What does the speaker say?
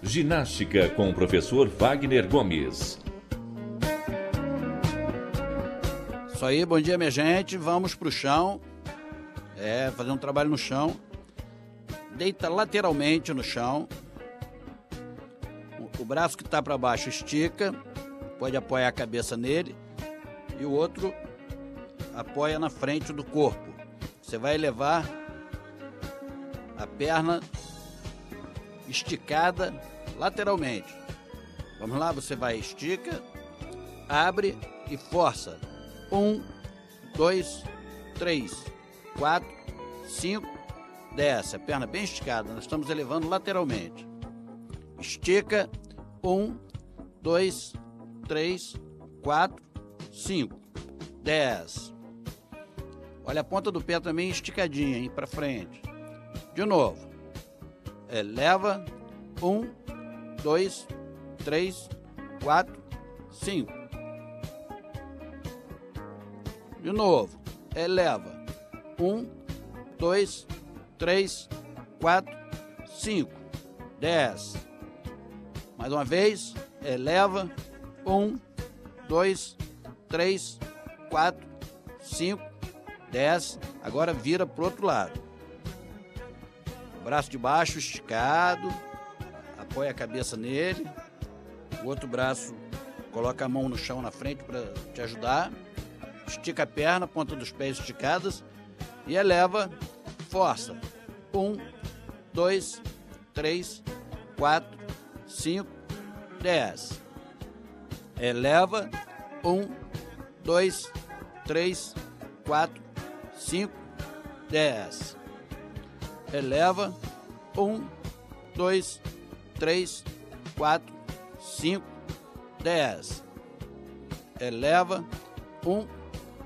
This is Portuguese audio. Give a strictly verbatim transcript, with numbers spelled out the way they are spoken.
Ginástica com o professor Wagner Gomes. Isso aí, bom dia, minha gente. Vamos pro chão. É, fazer um trabalho no chão. Deita lateralmente no chão. O, o braço que está para baixo estica. Pode apoiar a cabeça nele. E o outro apoia na frente do corpo. Você vai levar a perna esticada lateralmente. Vamos lá, você vai, estica, abre e força. Um, dois, três, quatro, cinco, desce. A perna bem esticada, nós estamos elevando lateralmente. Estica, um, dois, três, quatro, cinco, desce. Olha a ponta do pé também esticadinha, hein, para frente. De novo. Eleva, um, dois, três, quatro, cinco. De novo, eleva, um, dois, três, quatro, cinco, desce. Mais uma vez, eleva, um, dois, três, quatro, cinco, desce. Agora vira para o outro lado. Braço de baixo esticado, apoia a cabeça nele. O outro braço coloca a mão no chão na frente para te ajudar. Estica a perna, ponta dos pés esticadas e eleva, força. Um, dois, três, quatro, cinco, desce. Eleva, um, dois, três, quatro, cinco, desce. Eleva, um, dois, três, quatro, cinco, desce. Eleva, um,